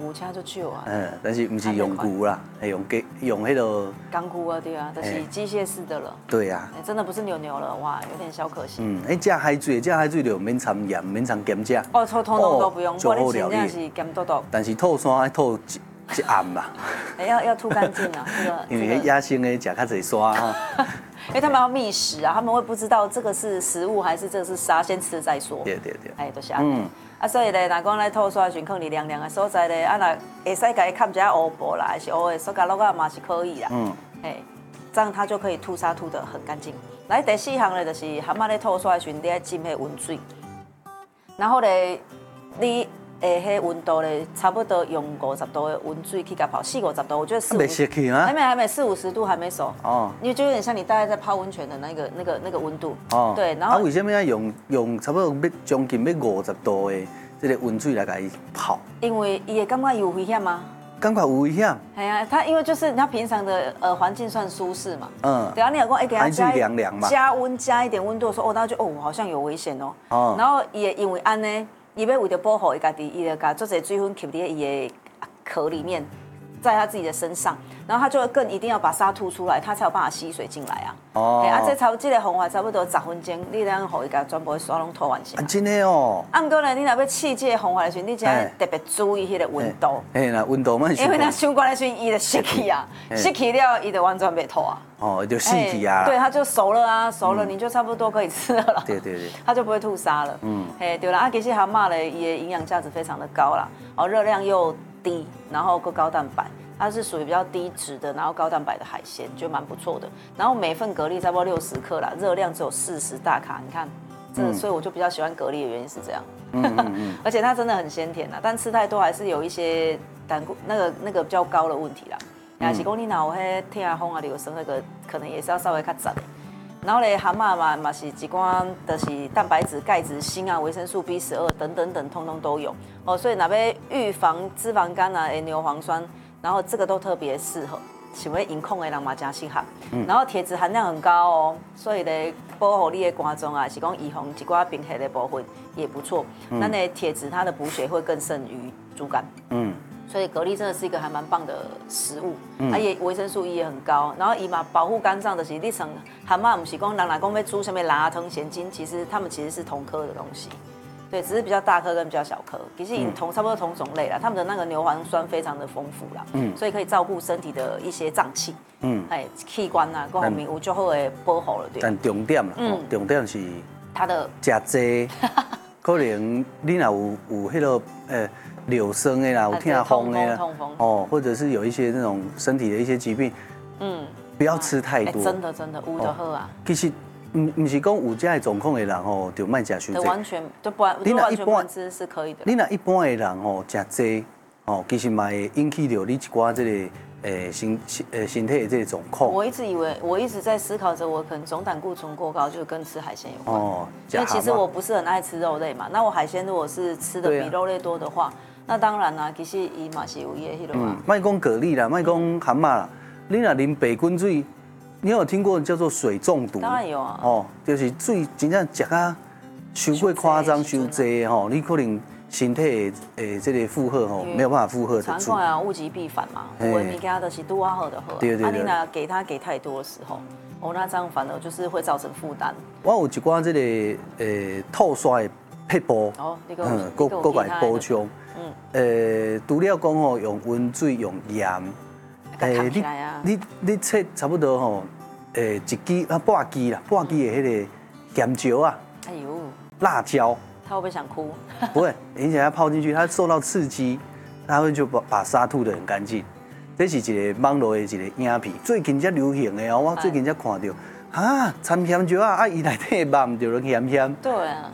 牛车就少啊。 但是不是用牛啦，用那个钢骨啊，对啊，就是机械式的了。 对啊， 真的不是牛了，哇，有点小可惜。 食海水就免掺盐，免掺咸食。 哦，通通都不用， 就好料理。 是咸多多。 但是吐山要吐一暗啦。 要吐干净啊，这个。 因为野生的食较侪沙哈。 因为他们要觅食啊，他们会不知道这个是食物还是这个是沙，先吃再说。 对。 哎，都是安尼。所以咧，若讲来吐沙，选坑里凉凉的所在咧，若会使甲伊盖一下乌布啦，还是乌的塑胶落啊嘛是可以啦。这样它就可以吐沙吐得很干净。来第4项咧，就是蛤蟆咧吐沙的时候，你要浸迄温水，然后咧你。迄温度咧，差不多用50度的温水去甲泡，40-50度，我觉得没熄去吗？ 还没40-50度还没熟。哦，因为就有点像你大概在泡温泉的那个温度。哦，对，然后为什么要用差不多要将近要50度的这个温水来甲伊泡？因为伊会感觉有危险吗？ 感觉有危险。 系啊，它因为就是它平常的环境算舒适嘛。对啊，你有讲给它加温加一点温度的时候，那就好像有危险哦。哦，然后也因为安呢。伊要为了保护伊家己，伊就把做些水分吸在伊的壳里面，在他自己的身上，然后他就更一定要把沙吐出来，他才有办法吸水进来啊。哦。这个方法差不多10分钟，你让互伊甲全部的沙拢吐完成。 真的哦。 不过呢，你若要试这个方法的时候，你真特别注意迄个温度。 那温度慢。 因为那伤关的时候，伊就熄去啊，熄去了，伊就完全袂吐啊。 哦，就细皮啊。 对，它就熟了啊，熟了你就差不多可以吃了啦。 对。 它就不会吐沙了。对了，其实蛤蟆呢，也营养价值非常的高啦，热量又低，然后够高蛋白，它是属于比较低脂的，然后高蛋白的海鲜，就蛮不错的。然后每份蛤蜊差不多60克啦，热量只有40大卡，你看，所以我就比较喜欢蛤蜊的原因是这样。而且它真的很鲜甜啊，但吃太多还是有一些那个比较高的问题啦。也是讲你若有迄痛风啊、流酸那个，可能也是要稍微较杂的。然后咧，蛤蟆嘛是一寡，就是蛋白质、钙质、锌啊、维生素 B12等，通通都有哦。所以若要预防脂肪肝啊、牛磺酸，然后这个都特别适合。想要饮控的人嘛真适合。然后铁质含量很高哦，所以咧保护你的肝脏啊，是讲预防一寡贫血的部分也不错。那呢，铁质它的补血会更胜于猪肝。所以蛤蜊真的是一个还蛮棒的食物，也维生素 E 也很高，然后伊嘛保护肝脏的是你像蛤蟆，不是讲人来讲要煮什么辣汤咸精，其实它们其实是同科的东西，对，只是比较大颗跟比较小颗，其实差不多同种类啦，它们的那个牛磺酸非常的丰富啦，所以可以照顾身体的一些脏器，器官啊各方面有足好的保护了，对。 但重点啦，重点是它的食济，可能你若有迄个柳生的啦，有痛风的啦，或者是有一些那种身体的一些疾病，不要吃太多。 真的有就好啊。 其实，不是讲有这状况的人吼，就卖食伤济。 完全就完全不吃是可以的。 你若一般的人吼食济，其实嘛会引起到你一寡这个身体的这个状况。我一直在思考着，我可能总胆固醇过高，就跟吃海鲜有关。因为其实我不是很爱吃肉类嘛，那我海鲜如果是吃的比肉类多的话。那当然啦，其实伊嘛是有伊的迄落啊。 莫讲蛤蜊啦，莫讲蛤蟆啦，你若啉白滚水，你有听过叫做水中毒？ 当然有啊。 就是水真正食啊，伤过夸张、伤济吼，你可能身体的这个负荷没有办法负荷得住。 常讲啊，物极必反嘛，有的物件都是拄啊好就好。对。你若给太多的时候，那这样反而就是会造成负担。 我有一寡这个吐沙的撇步，各来补充。除了讲吼用温水用盐，你切差不多吼1支半支啦，半支的迄个咸椒啊，哎呦，辣椒， 他会不会想哭？ 不会，而且它泡进去，它受到刺激，它会就把沙吐得很干净。这是一个网络的一个影片，最近才流行的哦，我最近才看到掺咸椒啊，伊内底的肉就咸咸， 对啊，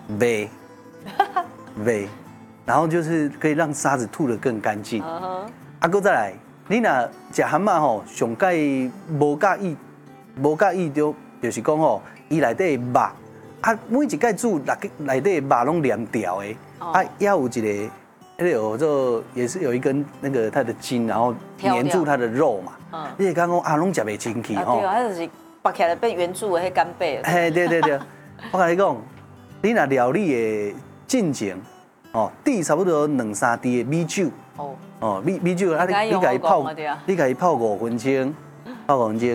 味。然后就是可以让沙子吐得更干净。搁再来，你若食蛤蟆吼，上介无介意就是讲吼，伊内底的肉每一介煮内底的肉拢黏掉的，要有一个那个也是有一根那个它的筋，然后黏住它的肉嘛。你会讲拢食袂清气吼。对啊，它就是拔起来变圆柱的迄干贝。 对，我跟你讲，你若料理的进前。滴差不多2-3滴的米酒， 哦，米酒啊，你给伊泡5分钟，泡5分钟。